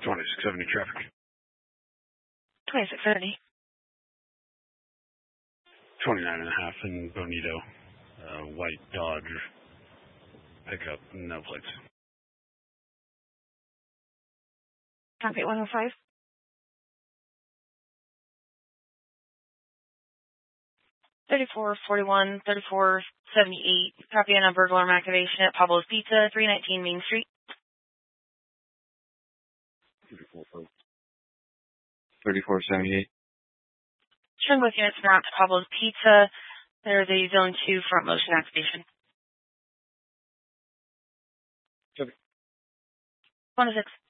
2670 traffic. 2630. 29.5 in Bonito. White Dodge. Pickup, no plates. Copy 105. 3441, 3478. Copy on a burglar activation at Pablo's Pizza, 319 Main Street. 3478. Showing both units en route to Pablo's Pizza. There's a Zone 2 front motion activation. 106.